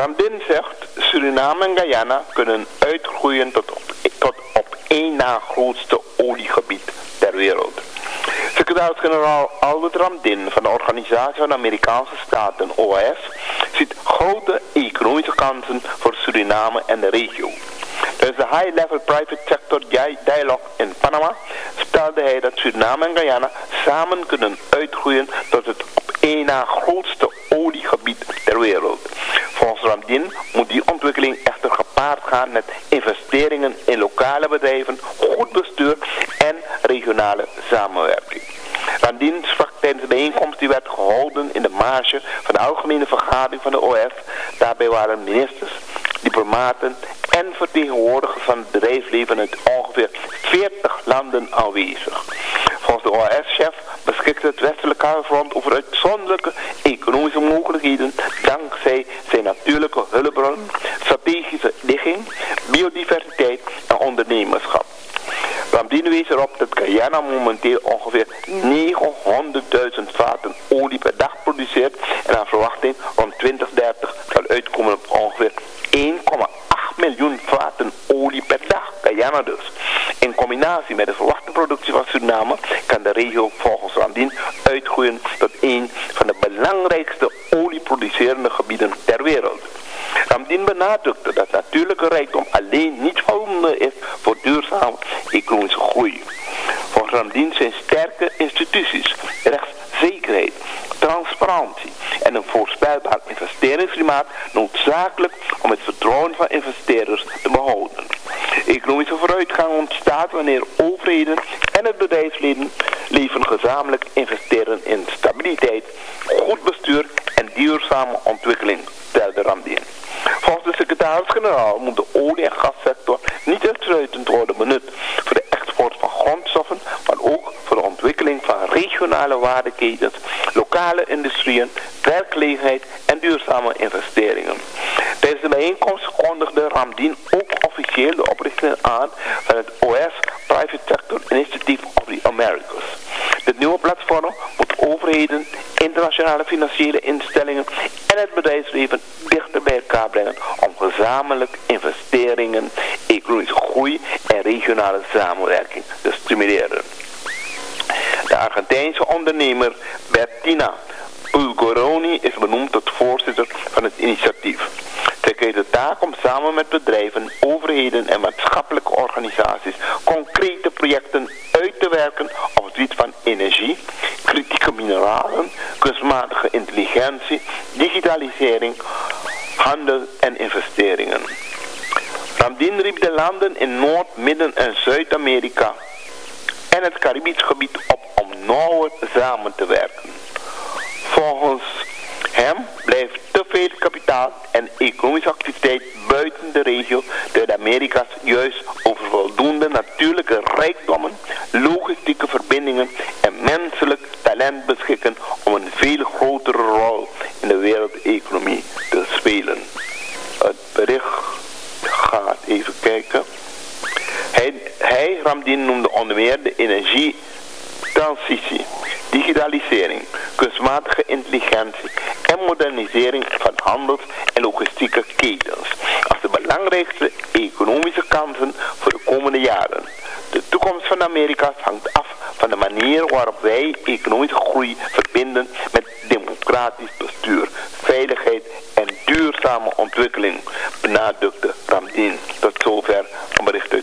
Ramdin zegt, Suriname en Guyana kunnen uitgroeien tot op één na grootste oliegebied ter wereld. Secretaris-generaal Albert Ramdin van de Organisatie van de Amerikaanse Staten, OAS, ziet grote economische kansen voor Suriname en de regio. Tijdens de High-Level Private Sector Dialogue in Panama stelde hij dat Suriname en Guyana samen kunnen uitgroeien tot het op één na grootste oliegebied ter wereld. Volgens Ramdin moet die ontwikkeling echter gepaard gaan met investeringen in lokale bedrijven, goed bestuur en regionale samenwerking. Ramdin sprak tijdens de bijeenkomst die werd gehouden in de marge van de algemene vergadering van de OF. Daarbij waren ministers, diplomaten en vertegenwoordigers van het bedrijfsleven uit ongeveer 40 landen aanwezig. Volgens de OAS-chef beschikt het westelijke halfrond over uitzonderlijke economische mogelijkheden dankzij zijn natuurlijke hulpbronnen, strategische ligging, biodiversiteit en ondernemerschap. Ramdin wees erop dat Guyana momenteel ongeveer 900.000 vaten olie per dag produceert en naar verwachting rond 2030 zal uitkomen op ongeveer 1,8 miljoen vaten olie per dag. Guyana dus. In combinatie met de verwachte productie van Suriname kan de regio volgens Ramdin uitgroeien tot een van de belangrijkste olieproducerende gebieden ter wereld. Ramdin benadrukte dat natuurlijke rijkdom alleen niet voldoende is voor duurzame economische groei. Volgens Ramdin zijn sterke instituties, rechtszekerheid, transparantie en een voorspelbaar investeringsklimaat noodzakelijk om het vertrouwen van investeerders te behouden. Economische vooruitgang ontstaat wanneer overheden en het bedrijfsleven gezamenlijk investeren in stabiliteit, goed bestuur en duurzame ontwikkeling, stelde Ramdin. Volgens de secretaris-generaal moet de olie- en gassector niet uitsluitend worden benut voor de export van grondstoffen, maar ook voor de ontwikkeling van regionale waardeketens, lokale industrieën, werkgelegenheid en duurzame investeringen. Tijdens de bijeenkomst kondigde Ramdin ook officieel de oprichting aan van het OS Private Sector Initiative of the Americas. Dit nieuwe platform moet overheden, internationale financiële instellingen en het bedrijfsleven dichter bij elkaar brengen om gezamenlijk investeringen, economische groei en regionale samenwerking te stimuleren. De Argentijnse ondernemer Bettina Pulgoroni is benoemd tot voorzitter van het initiatief. Zij krijgt de taak om samen met bedrijven, overheden en maatschappelijke organisaties concrete projecten uit te werken op het gebied van energie, kritieke mineralen, kunstmatige intelligentie, digitalisering, handel en investeringen. Ramdin riep de landen in Noord-, Midden- en Zuid-Amerika en het Caribisch gebied op om nauwer samen te werken. Volgens hem blijft te veel kapitaal en economische activiteit buiten de regio de Amerika's juist over voldoende natuurlijke rijkdommen, logistieke verbindingen en menselijk talent beschikken om een veel grotere rol in de wereldeconomie te spelen. Het bericht gaat even kijken. Ramdin noemde onder meer de energietransitie, digitalisering, kunstmatige intelligentie en modernisering van handels- en logistieke ketens als de belangrijkste economische kansen voor de komende jaren. De toekomst van Amerika hangt af van de manier waarop wij economische groei verbinden met democratisch bestuur, veiligheid en duurzame ontwikkeling, benadrukte Ramdin. Tot zover een bericht